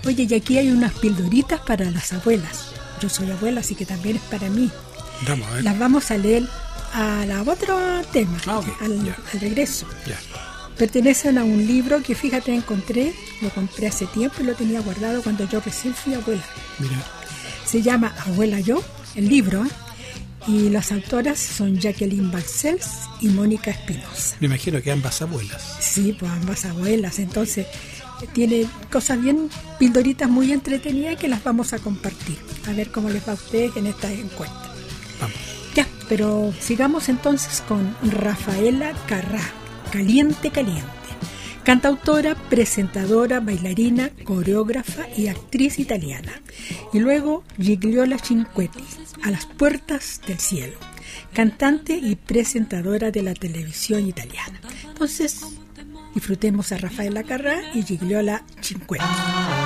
Oye, y aquí hay unas pildoritas para las abuelas. Yo soy abuela, así que también es para mí. Vamos a ver. Las vamos a leer a la otro tema, Okay, al regreso. Ya. Pertenecen a un libro que, fíjate, lo compré hace tiempo y lo tenía guardado cuando yo recién fui abuela. Mira. Se llama Abuela Yo, el libro, y las autoras son Jacqueline Balcells y Mónica Espinosa. Me imagino que ambas abuelas. Sí, pues ambas abuelas, entonces tiene cosas bien pildoritas muy entretenidas que las vamos a compartir. A ver cómo les va a ustedes en esta encuesta. Vamos. Ya, pero sigamos entonces con Rafaela Carrà, Caliente Caliente. Cantautora, presentadora, bailarina, coreógrafa y actriz italiana. Y luego Gigliola Cinquetti, A las puertas del cielo, cantante y presentadora de la televisión italiana. Entonces, disfrutemos a Rafaela Carrà y Gigliola Cinquetti.